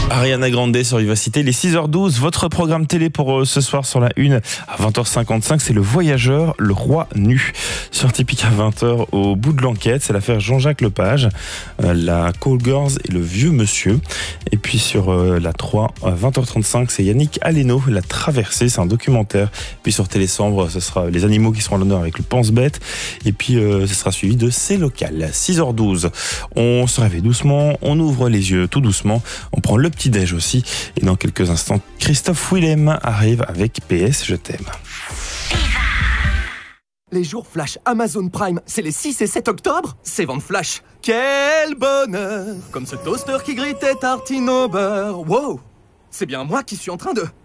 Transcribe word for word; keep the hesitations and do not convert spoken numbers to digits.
Ariana Grande sur Vivacité, les six heures douze, votre programme télé pour euh, ce soir sur la une à vingt heures cinquante-cinq, c'est Le Voyageur, le roi nu. Sur Typique à vingt heures, au bout de l'enquête, c'est l'affaire Jean-Jacques Lepage, euh, la Call Girls et le vieux monsieur. Et puis sur euh, la trois, à vingt heures trente-cinq, c'est Yannick Aleno, La Traversée, c'est un documentaire. Puis sur Télésambre, ce sera les animaux qui seront à l'honneur avec le pense-bête. Et puis euh, ce sera suivi de C'est local. six heures douze, on se réveille doucement, on ouvre les yeux tout doucement, on prend le petit-déj aussi. Et dans quelques instants, Christophe Willem arrive avec P S Je t'aime. Les jours flash Amazon Prime, c'est les six et sept octobre. C'est vente flash. Quel bonheur! Comme ce toaster qui grille tes tartines au beurre. Wow! C'est bien moi qui suis en train de